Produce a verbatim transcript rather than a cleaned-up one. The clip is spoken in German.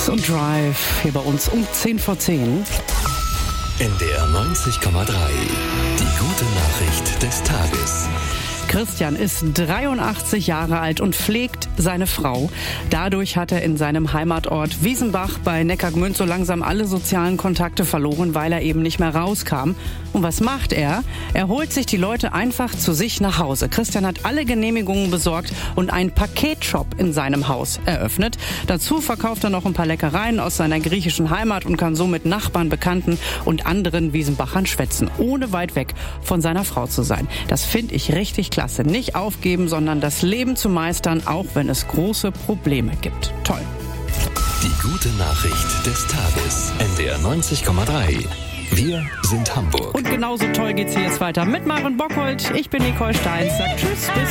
Fox und Drive hier bei uns um zehn vor zehn. N D R neunzig Komma drei. Die gute Nachricht des Tages. Christian ist dreiundachtzig Jahre alt und pflegt seine Frau. Dadurch hat er in seinem Heimatort Wiesenbach bei Neckargemünd so langsam alle sozialen Kontakte verloren, weil er eben nicht mehr rauskam. Und was macht er? Er holt sich die Leute einfach zu sich nach Hause. Christian hat alle Genehmigungen besorgt und einen Paketshop in seinem Haus eröffnet. Dazu verkauft er noch ein paar Leckereien aus seiner griechischen Heimat und kann so mit Nachbarn, Bekannten und anderen Wiesenbachern schwätzen, ohne weit weg von seiner Frau zu sein. Das finde ich richtig klasse. Nicht aufgeben, sondern das Leben zu meistern, auch wenn es große Probleme gibt. Toll. Die gute Nachricht des Tages. N D R neunzig Komma drei. Wir sind Hamburg. Und genauso toll geht's hier jetzt weiter mit Maren Bockholt. Ich bin Nicole Steins. Sagt Tschüss, bis